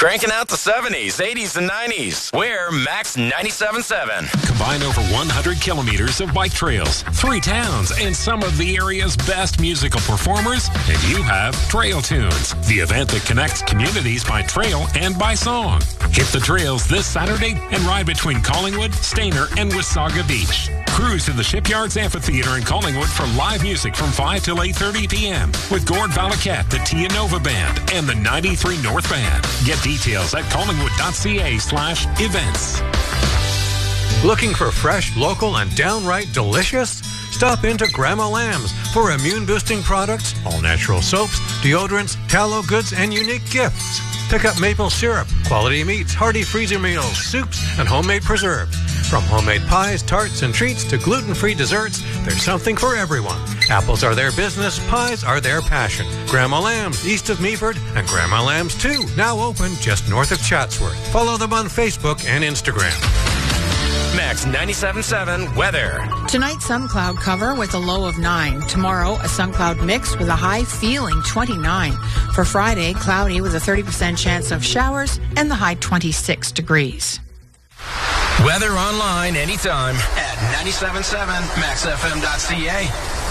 Cranking out the 70s, 80s, and 90s. We're Max 97.7. Combine over 100 kilometers of bike trails, 3 towns, and some of the area's best musical performers, and you have Trail Tunes, the event that connects communities by trail and by song. Hit the trails this Saturday and ride between Collingwood, Stayner, and Wasaga Beach. Cruise to the Shipyards Amphitheater in Collingwood for live music from 5 till 8:30 p.m. with Gord Valakat, the Tia Nova Band, and the 93 North Band. Get details at collingwood.ca/events. Looking for fresh, local, and downright delicious? Stop into Grandma Lamb's for immune-boosting products, all-natural soaps, deodorants, tallow goods, and unique gifts. Pick up maple syrup, quality meats, hearty freezer meals, soups, and homemade preserves. From homemade pies, tarts, and treats to gluten-free desserts, there's something for everyone. Apples are their business, pies are their passion. Grandma Lamb's, east of Meaford, and Grandma Lamb's 2, now open just north of Chatsworth. Follow them on Facebook and Instagram. Max 97.7 weather. Tonight, some cloud cover with a low of 9. Tomorrow, a sun cloud mix with a high feeling 29. For Friday, cloudy with a 30% chance of showers and the high 26 degrees. Weather online anytime at 97.7maxfm.ca.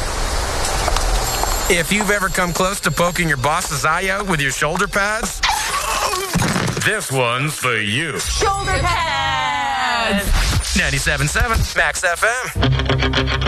If you've ever come close to poking your boss's eye out with your shoulder pads, this one's for you. Shoulder pads! 97.7 Max FM.